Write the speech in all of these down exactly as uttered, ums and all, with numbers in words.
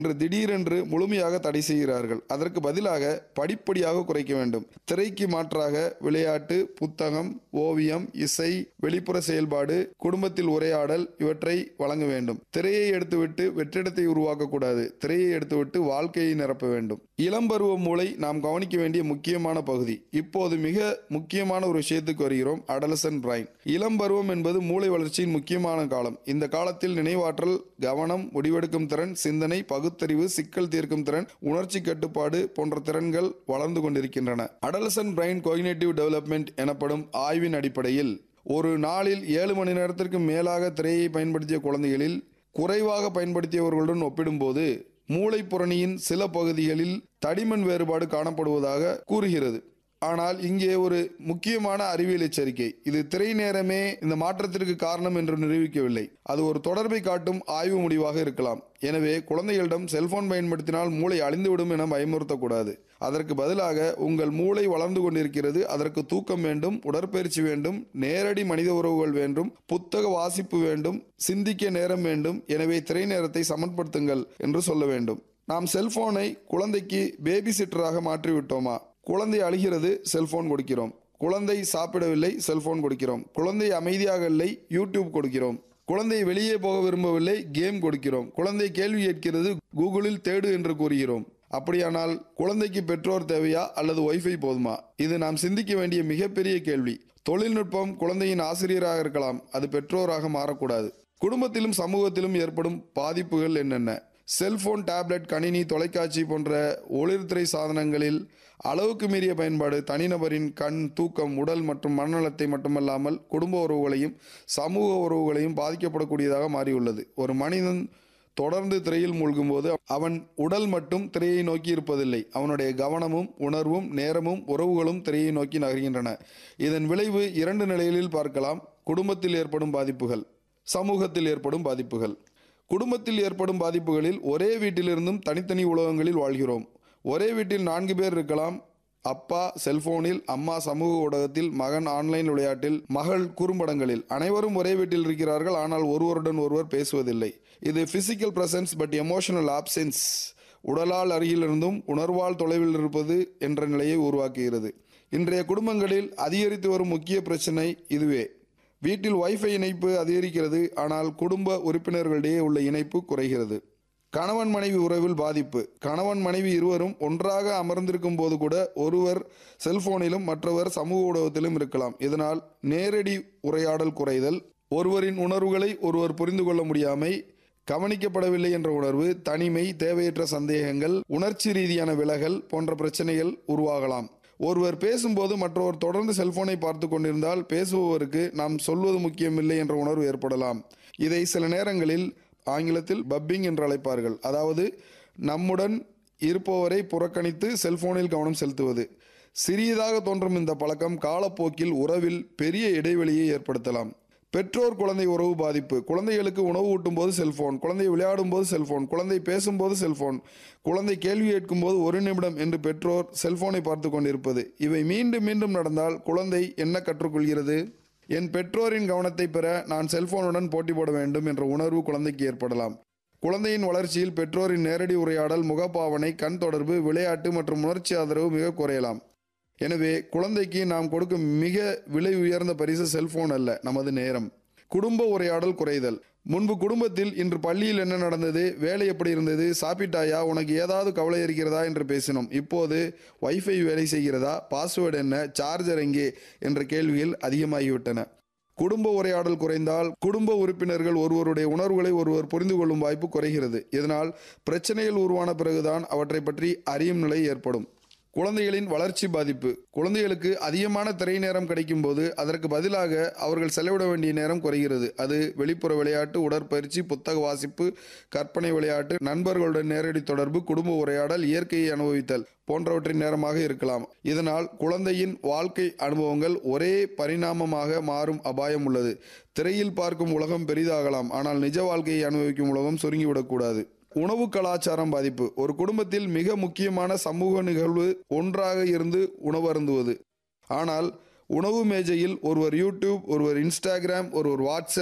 என்று திடீரென்று முழுமையாக தடை செய்கிறார்கள். அதற்கு பதிலாக படிப்படியாக குறைக்க வேண்டும். திரைக்கு மாற்றாக விளையாட்டு, புத்தகம், ஓவியம், இசை, வெளிப்புற செயல்பாடு, குடும்பத்தில் உரையாடல் இவற்றை வழங்க வேண்டும். திரையை எடுத்துவிட்டு வெற்றிடத்தை உருவாக்கக்கூடாது. திரையை எடுத்துவிட்டு வாழ்க்கையை நிரப்ப வேண்டும். இளம்பருவ மூளை நாம் கவனிக்க வேண்டிய முக்கியமான பகுதி. இப்போது மிக முக்கியமான ஒரு விஷயத்துக்கு வருகிறோம். Adolescent brain. இளம்பருவம் என்பது மூளை வளர்ச்சியின் முக்கியமான காலம். இந்த காலத்தில் நினைவாற்றல், கவனம், முடிவெடுக்கும் திறன், சிந்தனை, பகுத்தறிவு, சிக்கல் தீர்க்கும் திறன், உணர்ச்சி கட்டுப்பாடு போன்ற திறன்கள் வளர்ந்து கொண்டிருக்கின்றன. அடலசன்ட் பிரைன் கோக்னிட்டிவ் டெவலப்மெண்ட் எனப்படும் ஆய்வின் அடிப்படையில் ஒரு நாளில் ஏழு மணி நேரத்திற்கு மேலாக திரையை பயன்படுத்திய குழந்தைகளில் குறைவாக பயன்படுத்தியவர்களுடன் ஒப்பிடும்போது மூளைப்புறணியின் சில பகுதிகளில் தடிமன் வேறுபாடு காணப்படுவதாக கூறுகிறது. ஆனால் இங்கே ஒரு முக்கியமான அறிவியல் எச்சரிக்கை. இது திரை நேரமே இந்த மாற்றத்திற்கு காரணம் என்று நிரூபிக்கவில்லை. அது ஒரு தொடர்பை காட்டும் ஆய்வு முடிவாக இருக்கலாம். எனவே குழந்தைகளிடம் செல்போன் பயன்படுத்தினால் மூளை அழிந்துவிடும் என பயமுறுத்தக்கூடாது. அதற்கு பதிலாக உங்கள் மூளை வளர்ந்து கொண்டிருக்கிறது, அதற்கு தூக்கம் வேண்டும், உடற்பயிற்சி வேண்டும், நேரடி மனித உறவுகள் வேண்டும், புத்தக வாசிப்பு வேண்டும், சிந்திக்க நேரம் வேண்டும். எனவே திரை நேரத்தை சமன்படுத்துங்கள் என்று சொல்ல வேண்டும். நாம் செல்போனை குழந்தைக்கு பேபி சிட்டராக மாற்றிவிட்டோமா? குழந்தை அழுகிறது, செல்போன் கொடுக்கிறோம். குழந்தை சாப்பிடவில்லை, செல்போன் கொடுக்கிறோம். குழந்தை அமைதியாக இல்லை, யூடியூப் கொடுக்கிறோம். குழந்தை வெளியே போக விரும்பவில்லை, கேம் கொடுக்கிறோம். குழந்தை கேள்வி கேட்கிறது, கூகுளில் தேடு என்று கூறுகிறோம். அப்படியானால் குழந்தைக்கு பெற்றோர் தேவையா அல்லது வைஃபை போதுமா? இது நாம் சிந்திக்க வேண்டிய மிகப்பெரிய கேள்வி. தொழில்நுட்பம் குழந்தையின் ஆசிரியராக இருக்கலாம், அது பெற்றோராக மாறக்கூடாது. குடும்பத்திலும் சமூகத்திலும் ஏற்படும் பாதிப்புகள் என்னென்ன? செல்போன், டேப்லெட், கணினி, தொலைக்காட்சி போன்ற ஒளிர்திரை சாதனங்களில் அளவுக்கு மீறிய பயன்பாடு தனிநபரின் கண், தூக்கம், உடல் மற்றும் மனநலத்தை மட்டுமல்லாமல் குடும்ப உறவுகளையும் சமூக உறவுகளையும் பாதிக்கப்படக்கூடியதாக மாறியுள்ளது. ஒரு மனிதன் தொடர்ந்து திரையில் மூழ்கும்போது அவன் உடல் மட்டும் திரையை நோக்கி இருப்பதில்லை. அவனுடைய கவனமும் உணர்வும் நேரமும் உறவுகளும் திரையை நோக்கி நகர்கின்றன. இதன் விளைவு இரண்டு நிலைகளில் பார்க்கலாம். குடும்பத்தில் ஏற்படும் பாதிப்புகள், சமூகத்தில் ஏற்படும் பாதிப்புகள். குடும்பத்தில் ஏற்படும் பாதிப்புகளில் ஒரே வீட்டிலிருந்தும் தனித்தனி உலகங்களில் வாழ்கிறோம். ஒரே வீட்டில் நான்கு பேர் இருக்கலாம். அப்பா செல்போனில், அம்மா சமூக ஊடகத்தில், மகன் ஆன்லைன் விளையாட்டில், மகள் குறும்படங்களில். அனைவரும் ஒரே வீட்டில் இருக்கிறார்கள், ஆனால் ஒருவருடன் ஒருவர் பேசுவதில்லை. இது physical presence but emotional absence. உடலால் அருகிலிருந்தும் உணர்வால் தொலைவில் இருப்பது என்ற நிலையை உருவாக்குகிறது. இன்றைய குடும்பங்களில் அதிகரித்து வரும் முக்கிய பிரச்சனை இதுவே. வீட்டில் வைஃபை இணைப்பு அதிகரிக்கிறது, ஆனால் குடும்ப உறுப்பினர்களிடையே உள்ள இணைப்பு குறைகிறது. கணவன் மனைவி உறவில் பாதிப்பு. கணவன் மனைவி இருவரும் ஒன்றாக அமர்ந்திருக்கும் போது கூட ஒருவர் செல்போனிலும் மற்றவர் சமூக ஊடகத்திலும் இருக்கலாம். இதனால் நேரடி உரையாடல் குறைதல், ஒருவரின் உணர்வுகளை ஒருவர் புரிந்து கொள்ள முடியாமை, கவனிக்கப்படவில்லை என்ற உணர்வு, தனிமை, தேவையற்ற சந்தேகங்கள், உணர்ச்சி ரீதியான விலகல் போன்ற பிரச்சனைகள் உருவாகலாம். ஒருவர் பேசும்போது மற்றவர் தொடர்ந்து செல்போனை பார்த்து கொண்டிருந்தால் பேசுபவருக்கு நாம் சொல்வது முக்கியமில்லை என்ற உணர்வு ஏற்படலாம். இதை சில நேரங்களில் ஆங்கிலத்தில் பப்பிங் என்று அழைப்பார்கள். அதாவது நம்முடன் இருப்பவரை புறக்கணித்து செல்போனில் கவனம் செலுத்துவது. சிறியதாக தோன்றும் இந்த பழக்கம் காலப்போக்கில் உறவில் பெரிய இடைவெளியை ஏற்படுத்தலாம். பெற்றோர் குழந்தை உறவு பாதிப்பு. குழந்தைகளுக்கு உணவு ஊட்டும் போது செல்போன், குழந்தை விளையாடும் போது செல்போன், குழந்தை பேசும்போது செல்போன், குழந்தை கேள்வி கேட்கும் போது ஒரு நிமிடம் என்று பெற்றோர் செல்போனை பார்த்து கொண்டிருப்பது. இவை மீண்டும் மீண்டும் நடந்தால் குழந்தை என்ன கற்றுக்கொள்கிறது? என் பெற்றோரின் கவனத்தை பெற நான் செல்போனுடன் போட்டி போட வேண்டும் என்ற உணர்வு குழந்தைக்கு ஏற்படலாம். குழந்தையின் வளர்ச்சியில் பெற்றோரின் நேரடி உரையாடல், முகப்பாவனை, கண் தொடர்பு, விளையாட்டு மற்றும் உணர்ச்சி ஆதரவு மிக குறையலாம். எனவே குழந்தைக்கு நாம் கொடுக்கும் மிக விலை உயர்ந்த பரிசு செல்போன் அல்ல, நமது நேரம். குடும்ப உரையாடல் குறைதல். முன்பு குடும்பத்தில் இன்று பள்ளியில் என்ன நடந்தது, வேலை எப்படி இருந்தது, சாப்பிட்டாயா, உனக்கு ஏதாவது கவலை இருக்கிறதா என்று பேசினோம். இப்போது வைஃபை வேலை செய்கிறதா, பாஸ்வேர்டு என்ன, சார்ஜர் எங்கே என்ற கேள்விகள் அதிகமாகிவிட்டன. குடும்ப உரையாடல் குறைந்தால் குடும்ப உறுப்பினர்கள் ஒருவருடைய உணர்வுகளை ஒருவர் புரிந்து கொள்ளும் வாய்ப்பு குறைகிறது. இதனால் பிரச்சனைகள் உருவான பிறகுதான் அவற்றை பற்றி அறியும் நிலை ஏற்படும். குழந்தைகளின் வளர்ச்சி பாதிப்பு. குழந்தைகளுக்கு அதிகமான திரை நேரம் கிடைக்கும் போது அதற்கு பதிலாக அவர்கள் செலவிட வேண்டிய நேரம் குறைகிறது. அது வெளிப்புற விளையாட்டு, உடற்பயிற்சி, புத்தக வாசிப்பு, கற்பனை விளையாட்டு, நண்பர்களுடன் நேரடி தொடர்பு, குடும்ப உரையாடல், இயற்கையை அனுபவித்தல் போன்றவற்றின் நேரமாக இருக்கலாம். இதனால் குழந்தையின் வாழ்க்கை அனுபவங்கள் ஒரே பரிணாமமாக மாறும் அபாயம் உள்ளது. திரையில் பார்க்கும் உலகம் பெரிதாகலாம், ஆனால் நிஜ வாழ்க்கையை அனுபவிக்கும் உலகம் சுருங்கிவிடக்கூடாது. உணவு கலாச்சாரம் பாதிப்பு. ஒரு குடும்பத்தில் மிக முக்கியமான சமூக நிகழ்வு ஒன்றாக இருந்து உணவு அருந்துவது. ஆனால் உணவு மேஜையில் ஒருவர் யூடியூப், ஒருவர் இன்ஸ்டாகிராம், ஒருவர் வாட்ஸ்அப்,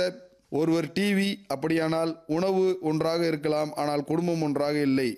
ஒருவர் டிவி, அப்படியானால் உணவு ஒன்றாக இருக்கலாம், ஆனால் குடும்பம் ஒன்றாக இல்லை.